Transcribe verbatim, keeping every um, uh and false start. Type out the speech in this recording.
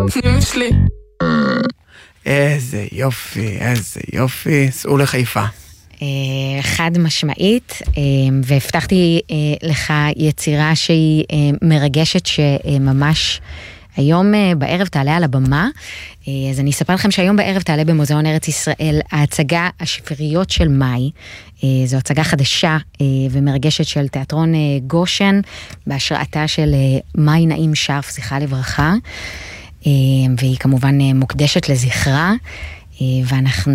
שלי. איזה יופי, איזה יופי, סעו לחיפה. חד משמעית, והבטחתי לך יצירה שהיא מרגשת שממש היום בערב תעלה על הבמה. אז אני אספר לכם שהיום בערב תעלה במוזיאון ארץ ישראל ההצגה השבריות של מאי. זו הצגה חדשה ומרגשת של תיאטרון גושן, בהשראתה של מאי נעים שרף, זכרה לברכה, והיא כמובן מוקדשת לזכרה, ואנחנו